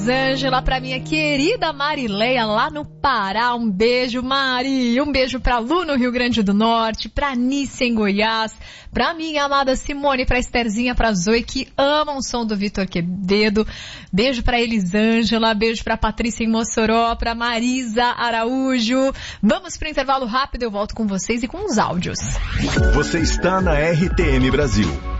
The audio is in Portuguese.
Ângela, pra minha querida Marileia lá no Pará, um beijo, Mari, um beijo pra Lu no Rio Grande do Norte, pra Nice em Goiás, pra minha amada Simone, pra Estherzinha, pra Zoe, que amam o som do Vitor Quevedo, beijo pra Elisângela, beijo pra Patrícia em Mossoró, pra Marisa Araújo. Vamos pro intervalo rápido, eu volto com vocês e com os áudios. Você está na RTM Brasil.